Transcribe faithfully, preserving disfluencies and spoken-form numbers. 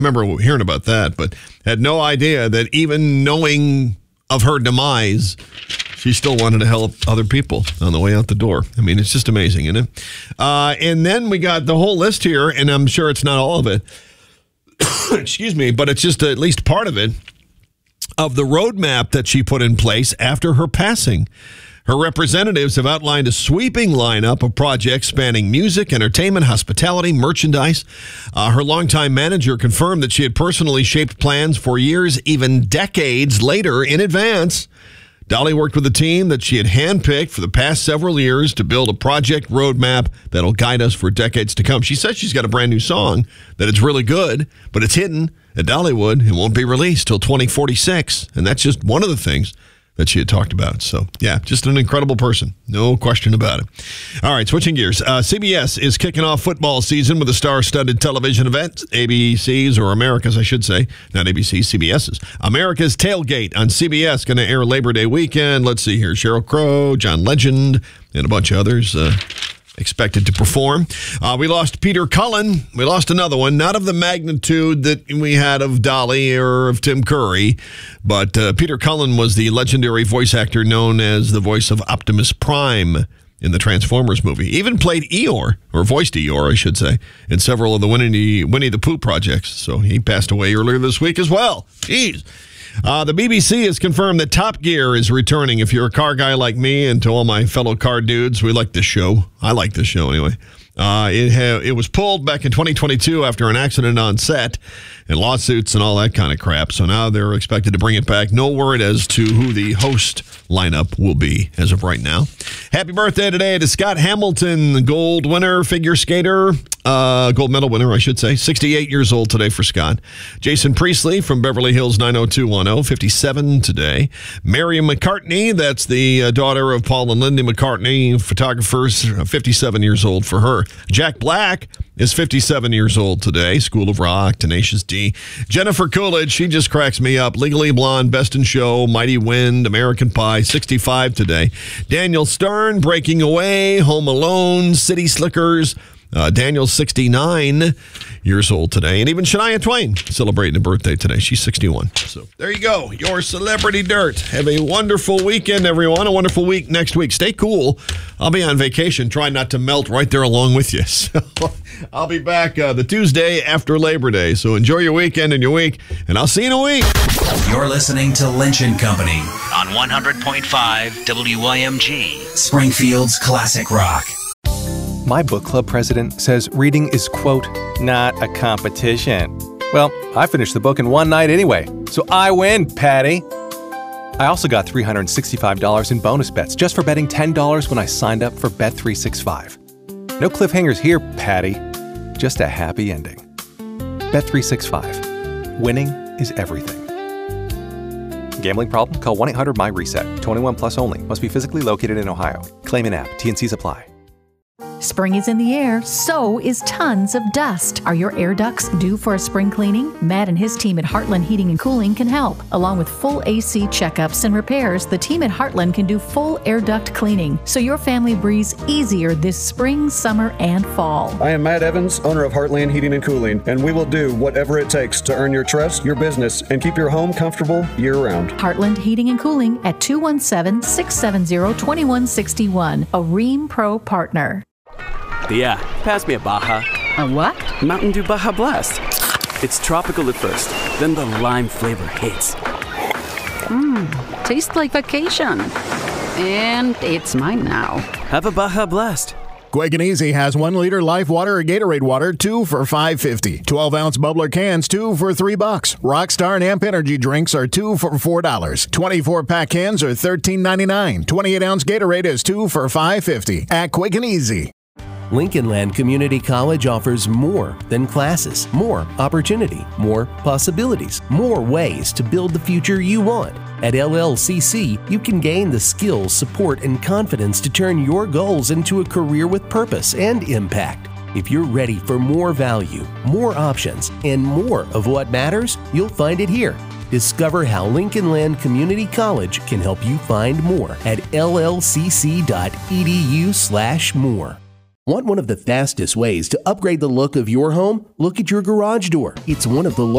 remember hearing about that, but had no idea that even knowing of her demise, she still wanted to help other people on the way out the door. I mean, it's just amazing, isn't it? Uh, and then we got the whole list here, and I'm sure it's not all of it. Excuse me, but it's just at least part of it, of the roadmap that she put in place after her passing. Her representatives have outlined a sweeping lineup of projects spanning music, entertainment, hospitality, merchandise. Uh, her longtime manager confirmed that she had personally shaped plans for years, even decades later in advance. Dolly worked with a team that she had handpicked for the past several years to build a project roadmap that'll guide us for decades to come. She says she's got a brand new song, that it's really good, but it's hidden at Dollywood. It won't be released till twenty forty-six, and that's just one of the things that she had talked about. So, yeah, just an incredible person. No question about it. All right, switching gears. Uh, C B S is kicking off football season with a star-studded television event. A B C's, or America's, I should say. Not A B C's, CBS's. America's Tailgate on C B S, going to air Labor Day weekend. Let's see here. Sheryl Crow, John Legend, and a bunch of others uh, expected to perform. Uh, we lost Peter Cullen. We lost another one, not of the magnitude that we had of Dolly or of Tim Curry, but uh, Peter Cullen was the legendary voice actor known as the voice of Optimus Prime in the Transformers movie. He even played Eeyore, or voiced Eeyore, I should say, in several of the Winnie, Winnie the Pooh projects. So he passed away earlier this week as well. Jeez. Uh, the B B C has confirmed that Top Gear is returning. If you're a car guy like me, and to all my fellow car dudes, we like this show. I like this show anyway. Uh, it, ha- it was pulled back in twenty twenty-two after an accident on set and lawsuits and all that kind of crap. So now they're expected to bring it back. No word as to who the host lineup will be as of right now. Happy birthday today to Scott Hamilton, gold winner, figure skater, uh, gold medal winner, I should say. sixty-eight years old today for Scott. Jason Priestley from Beverly Hills nine oh two one oh, fifty-seven today. Miriam McCartney, that's the uh, daughter of Paul and Lindy McCartney, photographers, fifty-seven years old for her. Jack Black is fifty-seven years old today. School of Rock, Tenacious D. Jennifer Coolidge, she just cracks me up. Legally Blonde, Best in Show, Mighty Wind, American Pie, sixty-five today. Daniel Stern, Breaking Away, Home Alone, City Slickers. Uh, Daniel's sixty-nine years old today. And even Shania Twain celebrating a birthday today. She's sixty-one. So there you go. Your Celebrity Dirt. Have a wonderful weekend, everyone. A wonderful week next week. Stay cool. I'll be on vacation. Try not to melt right there along with you. So I'll be back uh, the Tuesday after Labor Day. So enjoy your weekend and your week. And I'll see you in a week. You're listening to Lynch and Company on one hundred point five W Y M G, Springfield's classic rock. My book club president says reading is, quote, not a competition. Well, I finished the book in one night anyway, so I win, Patty. I also got three hundred sixty-five dollars in bonus bets just for betting ten dollars when I signed up for Bet three sixty-five. No cliffhangers here, Patty. Just a happy ending. Bet three sixty-five. Winning is everything. Gambling problem? Call one eight hundred M Y RESET. twenty-one plus only. Must be physically located in Ohio. Claim in app. T and Cs apply. Spring is in the air, so is tons of dust. Are your air ducts due for a spring cleaning? Matt and his team at Heartland Heating and Cooling can help. Along with full A C checkups and repairs, the team at Heartland can do full air duct cleaning, so your family breathes easier this spring, summer, and fall. I am Matt Evans, owner of Heartland Heating and Cooling, and we will do whatever it takes to earn your trust, your business, and keep your home comfortable year-round. Heartland Heating and Cooling at two one seven, six seven zero, two one six one, a Ream Pro partner. Yeah, pass me a Baja. A what? Mountain Dew Baja Blast. It's tropical at first, then the lime flavor hits. Mmm, tastes like vacation. And it's mine now. Have a Baja Blast. Quick and Easy has one liter Life Water or Gatorade water, two for five fifty. twelve ounce bubbler cans, two for three bucks. Rockstar and Amp Energy drinks are two for four dollars. twenty-four pack cans are thirteen ninety-nine. twenty-eight ounce Gatorade is two for five fifty at Quick and Easy. Lincoln Land Community College offers more than classes, more opportunity, more possibilities, more ways to build the future you want. At L L C C, you can gain the skills, support, and confidence to turn your goals into a career with purpose and impact. If you're ready for more value, more options, and more of what matters, you'll find it here. Discover how Lincoln Land Community College can help you find more at llcc.edu slash more. Want one of the fastest ways to upgrade the look of your home? Look at your garage door. It's one of the